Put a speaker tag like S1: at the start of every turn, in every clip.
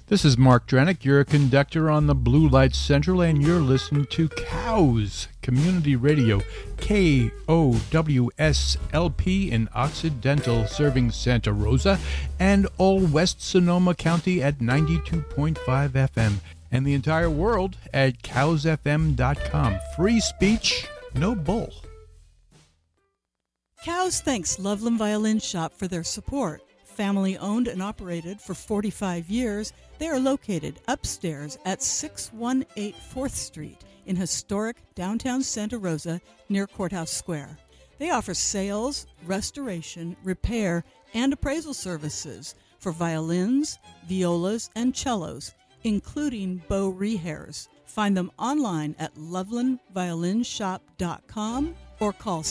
S1: This is Mark Drenick, you're a conductor on the Blue Light Central, and you're listening to COWS Community Radio, KOWSLP in Occidental, serving Santa Rosa and all West Sonoma County at 92.5 FM, and the entire world at cowsfm.com. Free speech, no bull.
S2: COWS thanks Loveland Violin Shop for their support. Family owned and operated for 45 years, they are located upstairs at 618 4th Street in historic downtown Santa Rosa near Courthouse Square. They offer sales, restoration, repair, and appraisal services for violins, violas, and cellos, including bow rehairs. Find them online at lovelandviolinshop.com or call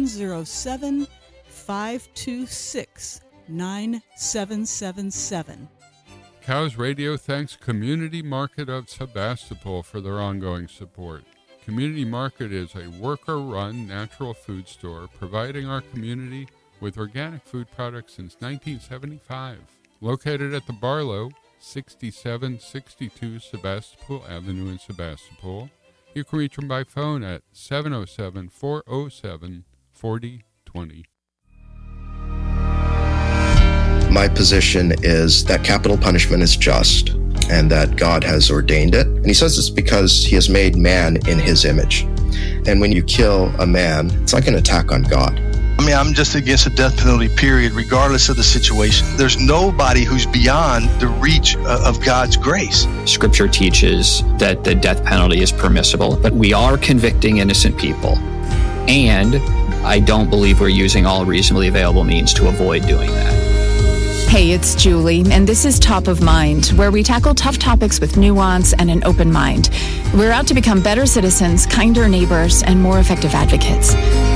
S2: 707-526-9777.
S3: COWS Radio thanks Community Market of Sebastopol for their ongoing support. Community Market is a worker-run natural food store providing our community with organic food products since 1975. Located at the Barlow, 6762 Sebastopol Avenue in Sebastopol, you can reach them by phone at 707-407-4020.
S4: My position is that capital punishment is just and that God has ordained it. And he says it's because he has made man in his image. And when you kill a man, it's like an attack on God.
S5: I mean, I'm just against the death penalty, period, regardless of the situation. There's nobody who's beyond the reach of God's grace.
S6: Scripture teaches that the death penalty is permissible, but we are convicting innocent people. And I don't believe we're using all reasonably available means to avoid doing that.
S7: Hey, it's Julie, and this is Top of Mind, where we tackle tough topics with nuance and an open mind. We're out to become better citizens, kinder neighbors, and more effective advocates.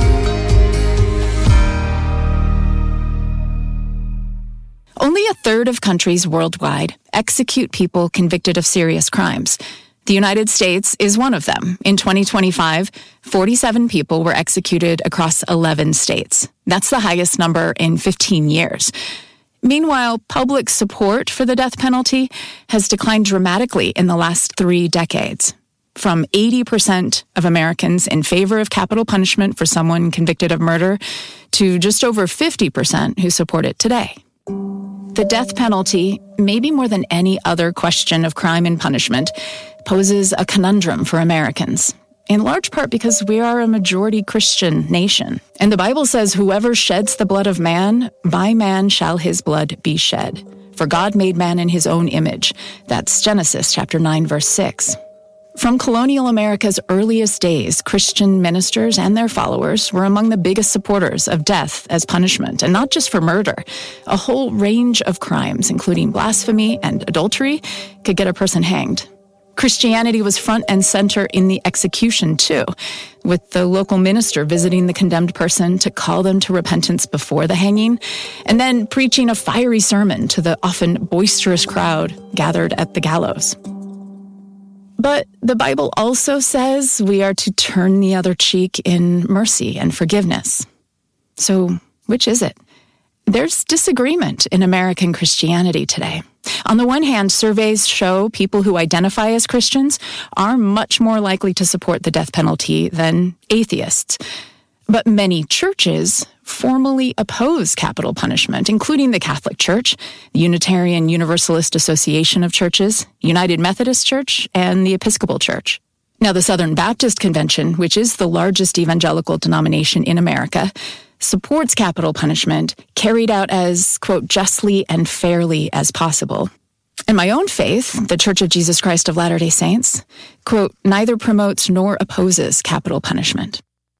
S7: Only a third of countries worldwide execute people convicted of serious crimes. The United States is one of them. In 2025, 47 people were executed across 11 states. That's the highest number in 15 years. Meanwhile, public support for the death penalty has declined dramatically in the last 3 decades. From 80% of Americans in favor of capital punishment for someone convicted of murder to just over 50% who support it today. The death penalty, maybe more than any other question of crime and punishment, poses a conundrum for Americans, in large part because we are a majority Christian nation. And the Bible says, whoever sheds the blood of man, by man shall his blood be shed. For God made man in his own image. That's Genesis chapter 9, verse 6. From colonial America's earliest days, Christian ministers and their followers were among the biggest supporters of death as punishment, and not just for murder. A whole range of crimes, including blasphemy and adultery, could get a person hanged. Christianity was front and center in the execution, too, with the local minister visiting the condemned person to call them to repentance before the hanging, and then preaching a fiery sermon to the often boisterous crowd gathered at the gallows. But the Bible also says we are to turn the other cheek in mercy and forgiveness. So, which is it? There's disagreement in American Christianity today. On the one hand, surveys show people who identify as Christians are much more likely to support the death penalty than atheists. But many churches formally oppose capital punishment, including the Catholic Church, the Unitarian Universalist Association of Churches, United Methodist Church, and the Episcopal Church. Now, the Southern Baptist Convention, which is the largest evangelical denomination in America, supports capital punishment carried out as, quote, justly and fairly as possible. And my own faith, the Church of Jesus Christ of Latter-day Saints, quote, neither promotes nor opposes capital punishment.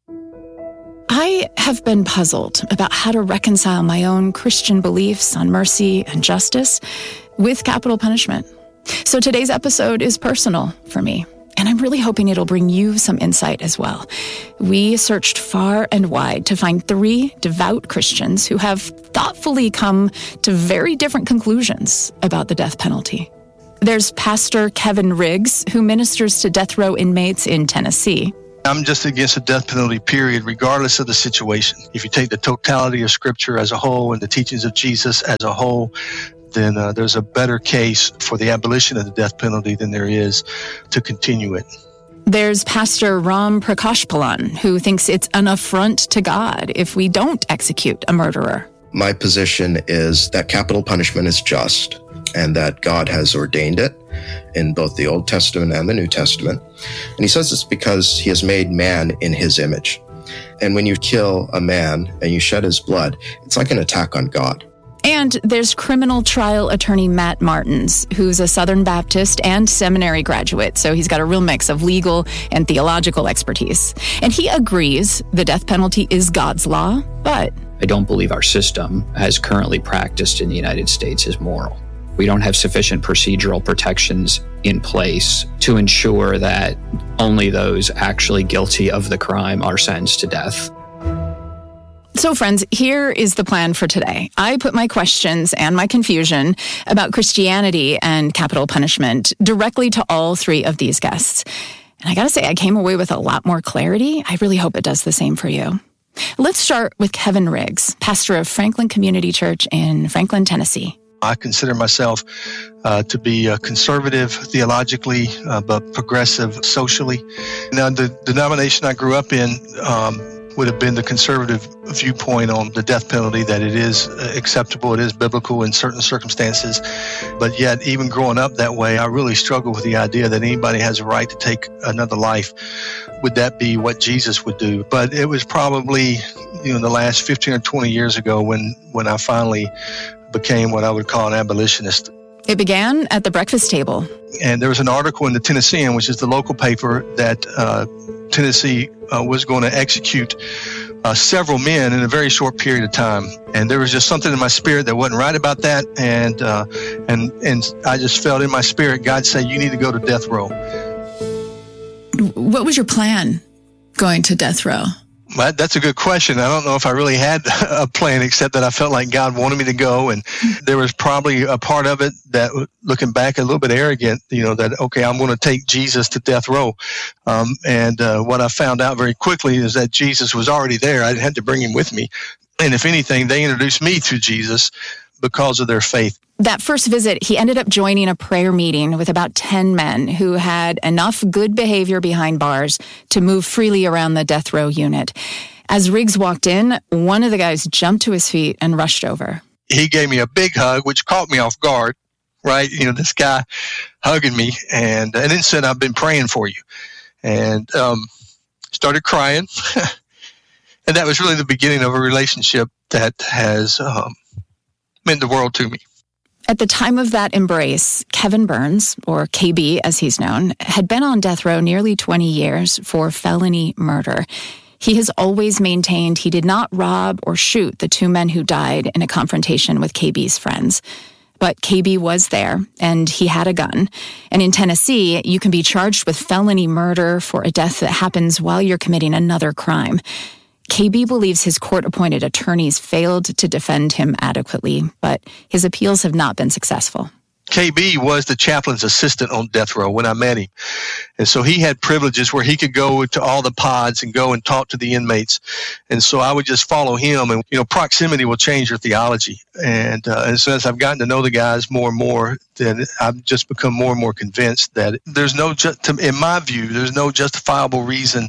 S7: I have been puzzled about how to reconcile my own Christian beliefs on mercy and justice with capital punishment. So today's episode is personal for me, and I'm really hoping it'll bring you some insight as well. We searched far and wide to find 3 devout Christians who have thoughtfully come to very different conclusions about the death penalty. There's Pastor Kevin Riggs, who ministers to death row inmates in Tennessee.
S5: I'm just against the death penalty, period, regardless of the situation. If you take the totality of Scripture as a whole and the teachings of Jesus as a whole, then there's a better case for the abolition of the death penalty than there is to continue it.
S7: There's Pastor Ram Prakashpalan, who thinks it's an affront to God if we don't execute a murderer.
S4: My position is that capital punishment is just and that God has ordained it in both the Old Testament and the New Testament. And he says it's because he has made man in his image. And when you kill a man and you shed his blood, it's like an attack on God.
S7: And there's criminal trial attorney Matt Martins, who's a Southern Baptist and seminary graduate, so he's got a real mix of legal and theological expertise. And he agrees the death penalty is God's law, but
S6: I don't believe our system, as currently practiced in the United States, is moral. We don't have sufficient procedural protections in place to ensure that only those actually guilty of the crime are sentenced to death.
S7: So friends, here is the plan for today. I put my questions and my confusion about Christianity and capital punishment directly to all three of these guests. And I gotta say, I came away with a lot more clarity. I really hope it does the same for you. Let's start with Kevin Riggs, pastor of Franklin Community Church in Franklin, Tennessee.
S5: I consider myself to be conservative theologically, but progressive socially. Now, the denomination I grew up in would have been the conservative viewpoint on the death penalty, that it is acceptable, it is biblical in certain circumstances. But yet, even growing up that way, I really struggle with the idea that anybody has a right to take another life. Would that be what Jesus would do? But it was probably, the last 15 or 20 years ago when I finally became what I would call an abolitionist.
S7: It began at the breakfast table. And
S5: there was an article in the Tennessean, which is the local paper, that Tennessee was going to execute several men in a very short period of time. And there was just something in my spirit that wasn't right about that. And I just felt in my spirit, God said, you need to go to death row.
S7: What was your plan going to death row?
S5: Well, that's a good question. I don't know if I really had a plan, except that I felt like God wanted me to go. And there was probably a part of it that, looking back, a little bit arrogant, that, okay, I'm going to take Jesus to death row. And what I found out very quickly is that Jesus was already there. I had to bring him with me. And if anything, they introduced me to Jesus because of their faith.
S7: That first visit, he ended up joining a prayer meeting with about 10 men who had enough good behavior behind bars to move freely around the death row unit. As Riggs walked in, one of the guys jumped to his feet and rushed over.
S5: He gave me a big hug, which caught me off guard, right? This guy hugging me and then said, I've been praying for you. And started crying. And that was really the beginning of a relationship that has meant the world to me.
S7: At the time of that embrace, Kevin Burns, or KB as he's known, had been on death row nearly 20 years for felony murder. He has always maintained he did not rob or shoot the two men who died in a confrontation with KB's friends. But KB was there, and he had a gun. And in Tennessee, you can be charged with felony murder for a death that happens while you're committing another crime. KB believes his court-appointed attorneys failed to defend him adequately, but his appeals have not been successful.
S5: KB was the chaplain's assistant on death row when I met him. And so he had privileges where he could go to all the pods and go and talk to the inmates. And so I would just follow him. And, proximity will change your theology. And so as I've gotten to know the guys more and more, then I've just become more and more convinced that in my view, there's no justifiable reason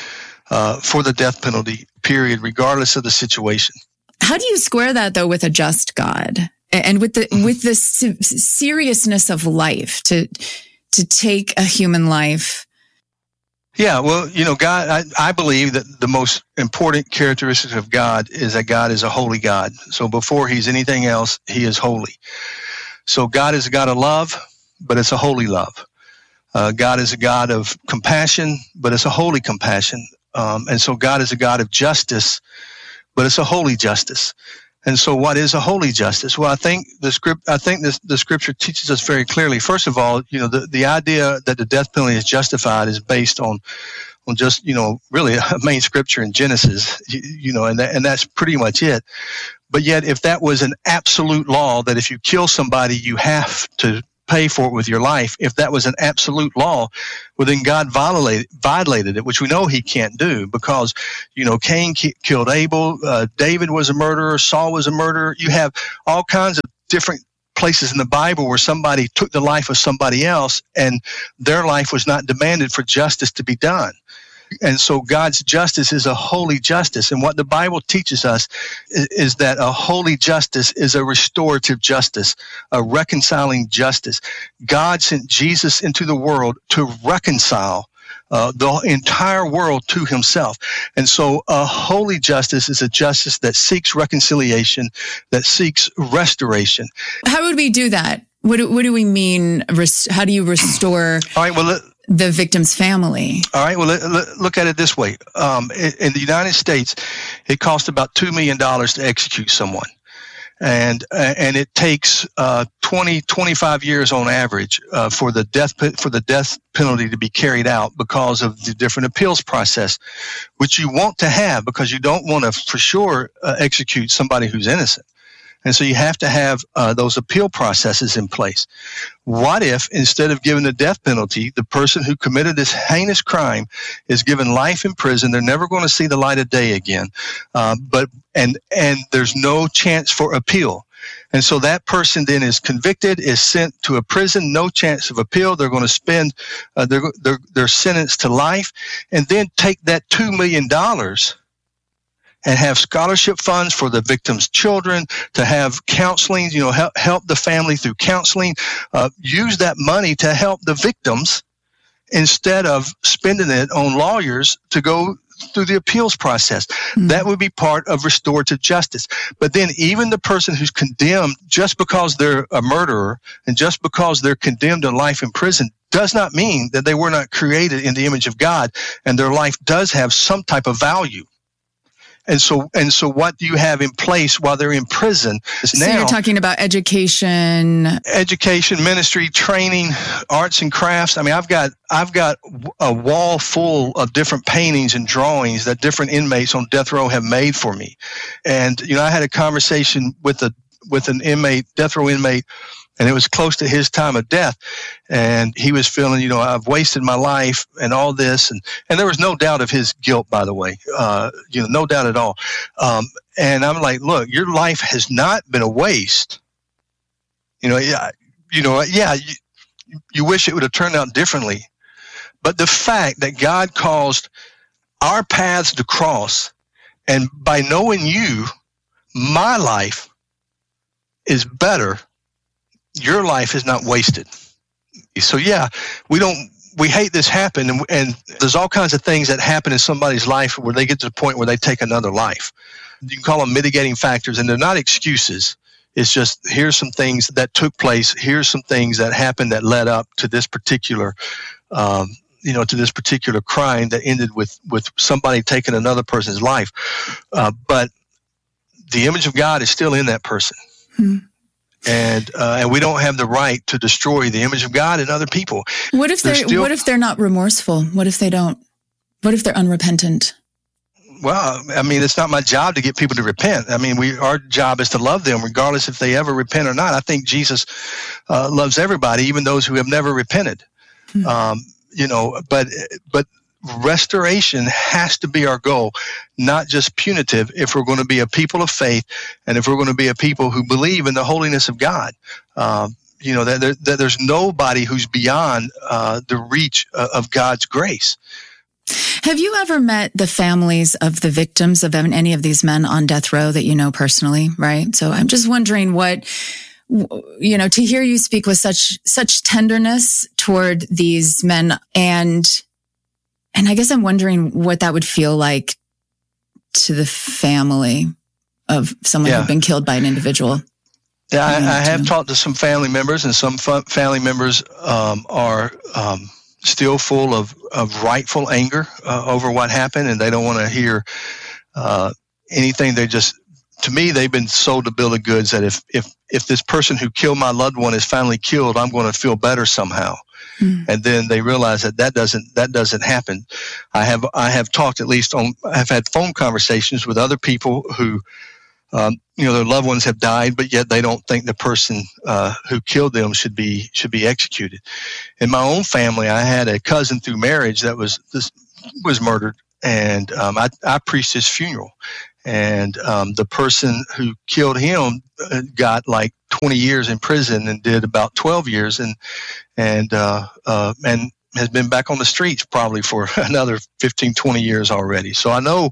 S5: for the death penalty, period, regardless of the situation.
S7: How do you square that, though, with a just God and with the seriousness of life to take a human life?
S5: Yeah, well, God, I believe that the most important characteristic of God is that God is a holy God. So before he's anything else, he is holy. So God is a God of love, but it's a holy love. God is a God of compassion, but it's a holy compassion. And so God is a God of justice, but it's a holy justice. And so what is a holy justice? Well, I think the scripture teaches us very clearly. First of all, the idea that the death penalty is justified is based on just, really a main scripture in Genesis, and that's pretty much it. But yet, if that was an absolute law that if you kill somebody, you have to pay for it with your life, if that was an absolute law, well, then God violated it, which we know he can't do because, Cain killed Abel, David was a murderer, Saul was a murderer. You have all kinds of different places in the Bible where somebody took the life of somebody else and their life was not demanded for justice to be done. And so God's justice is a holy justice. And what the Bible teaches us is that a holy justice is a restorative justice, a reconciling justice. God sent Jesus into the world to reconcile the entire world to himself. And so a holy justice is a justice that seeks reconciliation, that seeks restoration.
S7: How would we do that? What do we mean? How do you restore
S5: All right, well,
S7: the victim's family?
S5: All right, well, look at it this way. In the United States, it costs about $2 million to execute someone. And it takes 25 years on average for the death penalty to be carried out because of the different appeals process, which you want to have because you don't want to for sure execute somebody who's innocent. And so you have to have those appeal processes in place. What if instead of giving the death penalty, the person who committed this heinous crime is given life in prison? They're never going to see the light of day again. But there's no chance for appeal. And so that person then is convicted, is sent to a prison, no chance of appeal. They're going to spend their sentence to life, and then take that $2 million and have scholarship funds for the victim's children, to have counseling, help the family through counseling, use that money to help the victims instead of spending it on lawyers to go through the appeals process. Mm-hmm. That would be part of restorative justice. But then even the person who's condemned just because they're a murderer and just because they're condemned to life in prison does not mean that they were not created in the image of God and their life does have some type of value. And so what do you have in place while they're in prison is now.
S7: So you're talking about education,
S5: ministry, training, arts and crafts. I mean, I've got a wall full of different paintings and drawings that different inmates on death row have made for me. And, I had a conversation with an inmate, death row inmate, and it was close to his time of death. And he was feeling, I've wasted my life and all this. And there was no doubt of his guilt, by the way, no doubt at all. And I'm like, look, your life has not been a waste. You wish it would have turned out differently. But the fact that God caused our paths to cross, and by knowing you, my life is better. Your life is not wasted. So we hate this happen, and there's all kinds of things that happen in somebody's life where they get to the point where they take another life. You can call them mitigating factors, and they're not excuses. It's just, here's some things that took place. Here's some things that happened that led up to this particular, to this particular crime that ended with somebody taking another person's life. But the image of God is still in that person. Hmm. And we don't have the right to destroy the image of God in other people.
S7: What if they're not remorseful? What if they don't? What if they're unrepentant?
S5: Well, I mean, it's not my job to get people to repent. I mean, our job is to love them, regardless if they ever repent or not. I think Jesus loves everybody, even those who have never repented. But restoration has to be our goal, not just punitive, if we're going to be a people of faith and if we're going to be a people who believe in the holiness of God. That there's nobody who's beyond the reach of God's grace.
S7: Have you ever met the families of the victims of any of these men on death row that you know personally, right? So I'm just wondering to hear you speak with such tenderness toward these men, and I guess I'm wondering what that would feel like to the family of someone who'd been killed by an individual.
S5: Yeah, I have talked to some family members, and some family members are still full of rightful anger over what happened, and they don't want to hear anything. To me, they've been sold a bill of goods that if this person who killed my loved one is finally killed, I'm going to feel better somehow. And then they realize that doesn't happen. I have talked I've had phone conversations with other people who, their loved ones have died, but yet they don't think the person who killed them should be executed. In my own family, I had a cousin through marriage that was murdered, and I preached his funeral. And the person who killed him got like 20 years in prison and did about 12 years and has been back on the streets probably for another 15, 20 years already. So I know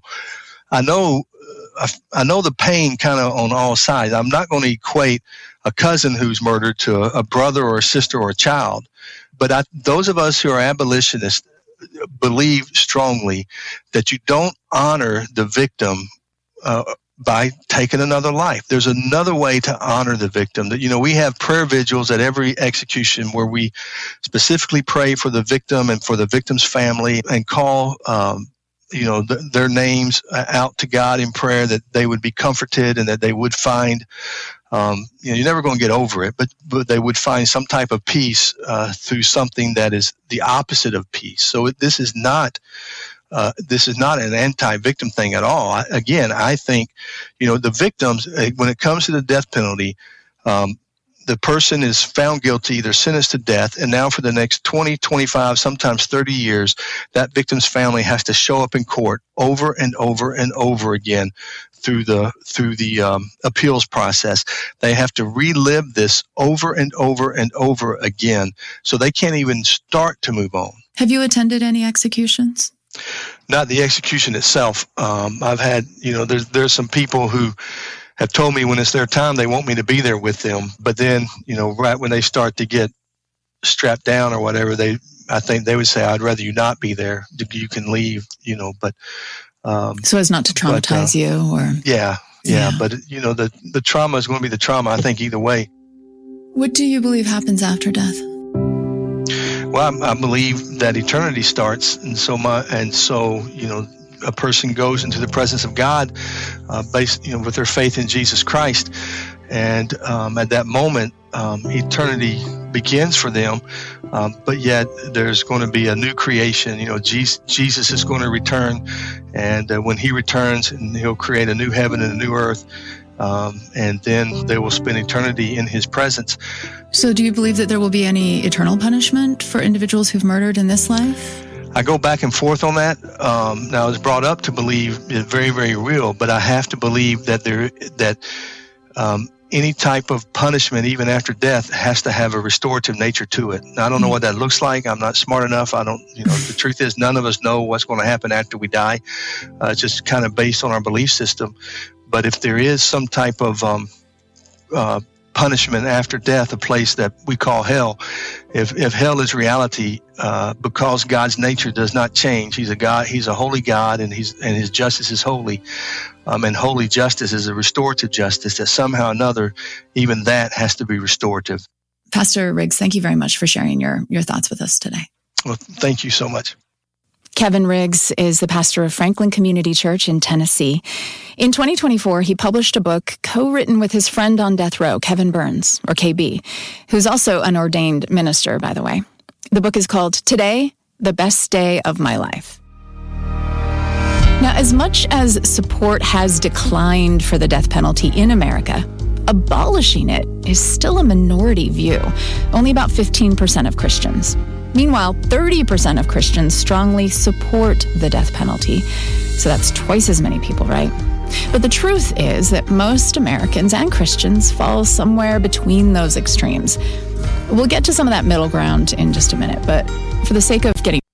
S5: the pain kind of on all sides. I'm not going to equate a cousin who's murdered to a brother or a sister or a child. But those of us who are abolitionists believe strongly that you don't honor the victim by taking another life. There's another way to honor the victim. That, we have prayer vigils at every execution where we specifically pray for the victim and for the victim's family and call their names out to God in prayer, that they would be comforted and that they would find, you're never going to get over it, but they would find some type of peace through something that is the opposite of peace. So this is not an anti-victim thing at all. I think, the victims, when it comes to the death penalty, the person is found guilty, they're sentenced to death, and now for the next 20, 25, sometimes 30 years, that victim's family has to show up in court over and over and over again through the appeals process. They have to relive this over and over and over again, so they can't even start to move on.
S7: Have you attended any executions?
S5: Not the execution itself. I've had, there's some people who have told me when it's their time, they want me to be there with them. But then, right when they start to get strapped down or whatever, I think they would say, I'd rather you not be there. You can leave, but.
S7: So as not to traumatize you or.
S5: Yeah. But, the trauma is going to be the trauma, I think, either way.
S7: What do you believe happens after death?
S5: Well, I believe that eternity starts. And so a person goes into the presence of God based, with their faith in Jesus Christ. And at that moment, eternity begins for them. But yet there's going to be a new creation. Jesus is going to return. And when he returns, and he'll create a new heaven and a new earth. And then they will spend eternity in his presence.
S7: So do you believe that there will be any eternal punishment for individuals who've murdered in this life?
S5: I go back and forth on that. Now, I was brought up to believe it's very, very real, but I have to believe that any type of punishment, even after death, has to have a restorative nature to it. Now, I don't know what that looks like. I'm not smart enough. The truth is none of us know what's going to happen after we die. It's just kind of based on our belief system. But if there is some type of punishment after death, a place that we call hell, if hell is reality, because God's nature does not change, he's a God, he's a holy God, and his justice is holy, and holy justice is a restorative justice, that somehow or another, even that has to be restorative.
S7: Pastor Riggs, thank you very much for sharing your thoughts with us today.
S5: Well, thank you so much.
S7: Kevin Riggs is the pastor of Franklin Community Church in Tennessee. In 2024, he published a book co-written with his friend on death row, Kevin Burns, or KB, who's also an ordained minister, by the way. The book is called Today, the Best Day of My Life. Now, as much as support has declined for the death penalty in America, abolishing it is still a minority view, only about 15% of Christians. Meanwhile, 30% of Christians strongly support the death penalty. So that's twice as many people, right? But the truth is that most Americans and Christians fall somewhere between those extremes. We'll get to some of that middle ground in just a minute, but for the sake of getting